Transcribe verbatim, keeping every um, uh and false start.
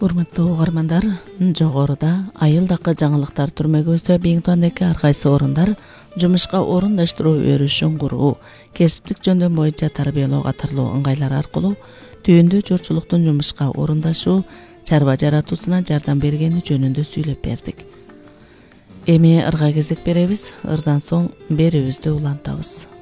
Урматтуу угармандар, жогоруда айылдакы жаңылыктар түрмөгүбүздө Биңтуандагы ар кайсы орундар жумушка орундаштыруу өрүшүн куруу, кесиптик жөндөм боюнча тарбиялоо катарлуу ыңгайлар аркылуу түйүндүү журчулуктун жумушка орундашуу, чарба жаратуусуна жардам бергени жөнүндө сүйлөп бердик. Эми ырга кезек беребиз, ырдан соң берүүбүздү улантабыз.